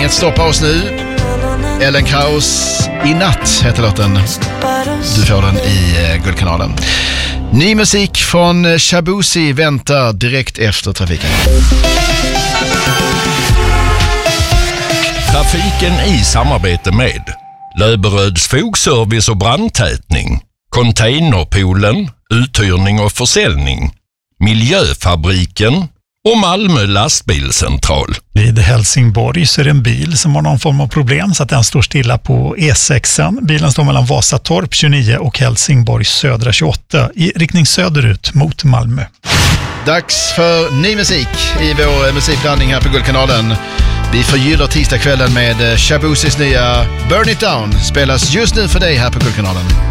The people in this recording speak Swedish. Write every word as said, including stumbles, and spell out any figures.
Inget stoppar oss nu. Ellen Kraus, I natt heter låten. Du får den i Guldkanalen. Ny musik från Shabuzi väntar direkt efter trafiken. Trafiken i samarbete med Löberöds fogservice och brandtätning, Containerpoolen, uthyrning och försäljning, Miljöfabriken och Malmö lastbilscentral. Vid Helsingborg så är det en bil som har någon form av problem så att den står stilla på E sex. Bilen står mellan Vasatorp tjugonio och Helsingborg södra tjugoåtta i riktning söderut mot Malmö. Dags för ny musik i vår musikblandning här på Guldkanalen. Vi förgyller tisdagskvällen med Shabuzis nya Burn It Down. Spelas just nu för dig här på Guldkanalen.